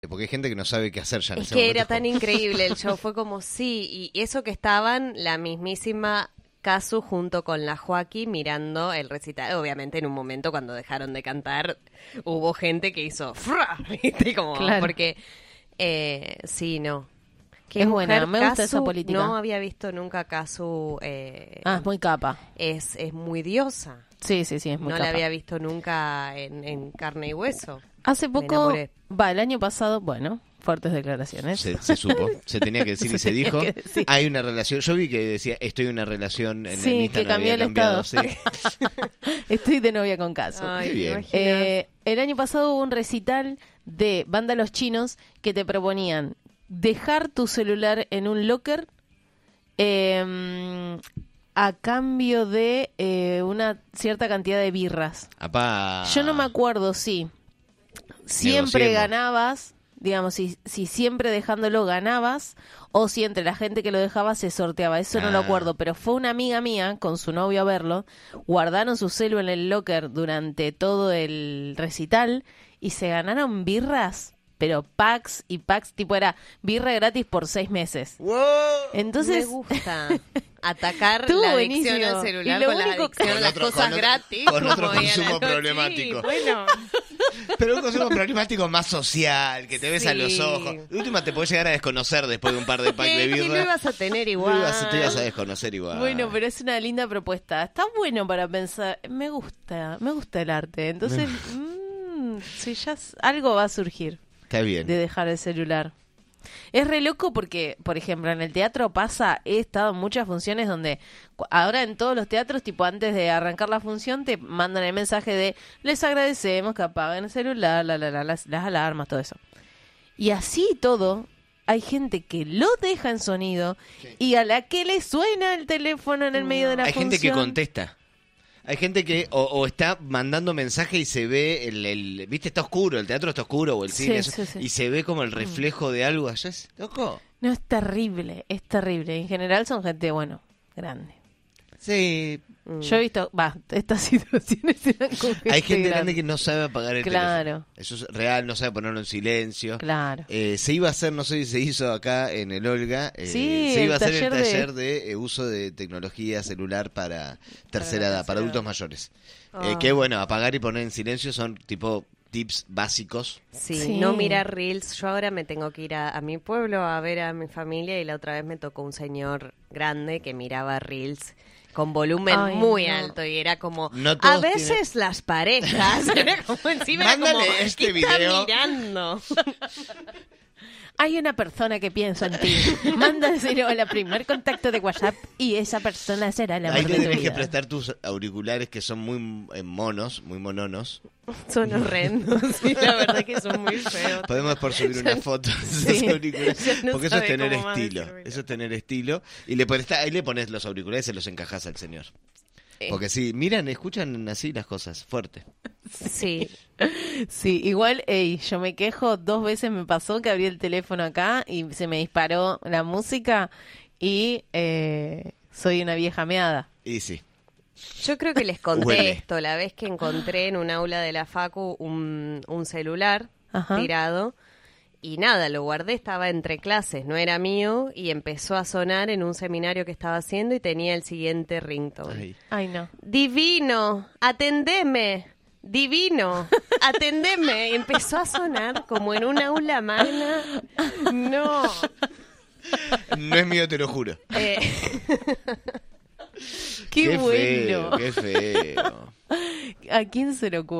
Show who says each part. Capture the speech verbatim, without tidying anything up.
Speaker 1: Porque hay gente que no sabe qué hacer ya en
Speaker 2: Es
Speaker 1: ese
Speaker 2: que
Speaker 1: momento.
Speaker 2: era tan increíble el show, fue como sí, y eso que estaban la mismísima Kazu junto con la Joaquí mirando el recital. Obviamente en un momento cuando dejaron de cantar hubo gente que hizo ¡fra! ¿Viste? Como,
Speaker 3: Claro.
Speaker 2: porque eh, sí, no. Qué
Speaker 3: Es
Speaker 2: mujer,
Speaker 3: buena, me gusta
Speaker 2: Kazu,
Speaker 3: esa política.
Speaker 2: No había visto nunca a Kazu. Eh,
Speaker 3: Ah, es muy capa.
Speaker 2: es, es muy diosa.
Speaker 3: Sí, sí, sí, es muy
Speaker 2: No
Speaker 3: capa.
Speaker 2: la había visto nunca en, en carne y hueso.
Speaker 3: Hace
Speaker 2: Me
Speaker 3: poco,
Speaker 2: enamoré.
Speaker 3: va, el año pasado, bueno, fuertes declaraciones.
Speaker 1: Se, se supo, se tenía que decir y
Speaker 3: Se
Speaker 1: se
Speaker 3: tenía
Speaker 1: dijo.
Speaker 3: que decir.
Speaker 1: Hay una relación. Yo vi que decía, estoy en una relación en
Speaker 3: Sí,
Speaker 1: en Instagram,
Speaker 3: que cambió
Speaker 1: había
Speaker 3: el
Speaker 1: cambiado,
Speaker 3: estado.
Speaker 1: sí.
Speaker 3: Estoy de novia con Caso.
Speaker 2: Ay,
Speaker 1: Qué bien.
Speaker 2: ¿te imaginas?
Speaker 3: Eh, el año pasado hubo un recital de vándalos chinos que te proponían dejar tu celular en un locker eh, a cambio de eh, una cierta cantidad de birras.
Speaker 1: Apá.
Speaker 3: Yo no me acuerdo si siempre
Speaker 1: Negociemos.
Speaker 3: ganabas, digamos, si, si siempre dejándolo ganabas o si entre la gente que lo dejaba se sorteaba. Eso no lo
Speaker 1: Ah.
Speaker 3: acuerdo, pero fue una amiga mía con su novio a verlo, guardaron su celu en el locker durante todo el recital y se ganaron birras, pero packs y packs, tipo era birra gratis por seis meses.
Speaker 1: ¡Wow!
Speaker 3: Entonces,
Speaker 2: me gusta atacar
Speaker 3: Estuvo
Speaker 2: la adicción
Speaker 3: buenísimo.
Speaker 2: al celular
Speaker 3: Y lo
Speaker 2: con la
Speaker 3: único-
Speaker 2: adicción a
Speaker 1: Con
Speaker 2: las
Speaker 1: otro-
Speaker 2: cosas
Speaker 1: con otro-
Speaker 2: gratis.
Speaker 1: con otro
Speaker 2: como ir a la
Speaker 1: consumo
Speaker 2: noche.
Speaker 1: problemático.
Speaker 2: Sí, bueno,
Speaker 1: Pero un consumo problemático más social, que te ves a los
Speaker 2: Sí.
Speaker 1: ojos. De última te podés llegar a desconocer después de un par de packs de
Speaker 2: que, que
Speaker 1: birra.
Speaker 2: lo ibas a tener
Speaker 1: Lo
Speaker 2: igual.
Speaker 1: ibas- te ibas a desconocer igual.
Speaker 3: bueno, pero es una linda propuesta. Está bueno para pensar. Me gusta, me gusta el arte. Entonces, mm, si ya s- algo va a surgir
Speaker 1: Está bien.
Speaker 3: de dejar el celular. Es re loco porque, por ejemplo, en el teatro pasa, he estado en muchas funciones donde cu- ahora en todos los teatros, tipo antes de arrancar la función, te mandan el mensaje de les agradecemos que apaguen el celular, la, la, la, las, las alarmas, todo eso. Y así y todo, hay gente que lo deja en sonido y a la que le suena el teléfono en el medio de la
Speaker 1: Hay
Speaker 3: función.
Speaker 1: gente que contesta. Hay gente que o, o está mandando mensaje y se ve el, el- viste, está oscuro, el teatro está oscuro o el
Speaker 3: Sí,
Speaker 1: cine eso,
Speaker 3: sí, sí.
Speaker 1: y se ve como el reflejo de algo allá. Es loco.
Speaker 3: No, es terrible, es terrible. En general son gente, bueno, grande.
Speaker 1: Sí.
Speaker 2: Mm.
Speaker 3: Yo he visto, va, estas situaciones se dan con gente
Speaker 1: Hay gente grande
Speaker 3: grande.
Speaker 1: que no sabe apagar el
Speaker 3: Claro.
Speaker 1: teléfono. Eso es real, no sabe ponerlo en silencio.
Speaker 3: Claro.
Speaker 1: Eh, se iba a hacer, no sé si se hizo acá en el Olga, eh,
Speaker 3: Sí,
Speaker 1: se
Speaker 3: el
Speaker 1: iba a hacer el
Speaker 3: taller de-
Speaker 1: taller de, eh, uso de tecnología celular para tercera
Speaker 2: la
Speaker 1: edad, para
Speaker 2: tercera
Speaker 1: adultos
Speaker 2: edad.
Speaker 1: mayores.
Speaker 2: Ah.
Speaker 1: Eh, que bueno, apagar y poner en silencio son tipo tips básicos.
Speaker 2: Sí,
Speaker 3: Sí.
Speaker 2: no mirar reels. Yo ahora me tengo que ir a, a mi pueblo a ver a mi familia y la otra vez me tocó un señor grande que miraba reels con volumen
Speaker 3: Ay,
Speaker 2: muy
Speaker 3: no.
Speaker 2: alto y era como
Speaker 1: No
Speaker 2: a
Speaker 1: todos
Speaker 2: veces las parejas era como encima era
Speaker 1: Mándale
Speaker 2: como,
Speaker 1: este
Speaker 2: ¿qué está
Speaker 1: video?
Speaker 2: mirando?
Speaker 3: Hay una persona que piensa en ti. Mándaselo al primer contacto de WhatsApp y esa persona será la
Speaker 1: Ahí
Speaker 3: amor
Speaker 1: te
Speaker 3: de tu
Speaker 1: tenés que
Speaker 3: vida.
Speaker 1: prestar tus auriculares que son muy eh, monos, muy mononos.
Speaker 2: Son horrendos, sí, la verdad que son muy feos.
Speaker 1: Podemos por subir una foto de esos
Speaker 3: Sí.
Speaker 1: auriculares,
Speaker 2: Ya no
Speaker 1: porque eso es
Speaker 2: sabe
Speaker 1: tener
Speaker 2: cómo más
Speaker 1: estilo.
Speaker 2: decirlo.
Speaker 1: Eso es tener estilo. Y le pones, ahí le pones los auriculares y se los encajas al señor.
Speaker 2: Eh,
Speaker 1: Porque si miran, escuchan así las cosas, fuerte.
Speaker 2: Sí,
Speaker 3: Sí, igual, ey, yo me quejo, dos veces me pasó que abrí el teléfono acá y se me disparó la música y eh, soy una vieja meada.
Speaker 1: Y sí.
Speaker 2: yo creo que les conté
Speaker 1: Huele.
Speaker 2: esto la vez que encontré en un aula de la Facu un, un celular
Speaker 3: Ajá.
Speaker 2: tirado y nada, lo guardé, estaba entre clases, no era mío y empezó a sonar en un seminario que estaba haciendo y tenía el siguiente ringtone.
Speaker 1: Ay.
Speaker 3: Ay, no.
Speaker 2: Divino, atendeme, divino, atendeme. Y empezó a sonar como en un aula magna. No.
Speaker 1: No es mío, te lo juro.
Speaker 2: Eh,
Speaker 3: Qué, bueno.
Speaker 1: feo, qué feo.
Speaker 3: ¿A quién se le ocurre?